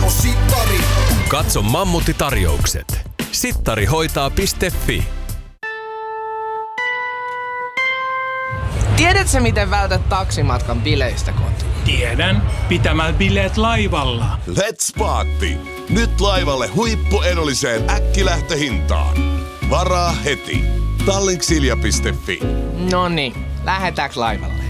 Sano Sittari. Katso Mammutti-tarjoukset. Sittarihoitaa.fi. Tiedätkö, miten vältät taksimatkan bileistä kotiin? Tiedän, pitämällä bileet laivalla. Let's party! Nyt laivalle huippuedulliseen äkkilähtöhintaan. Varaa heti. Tallinksilja.fi. Noniin, lähdetäänkö laivalle?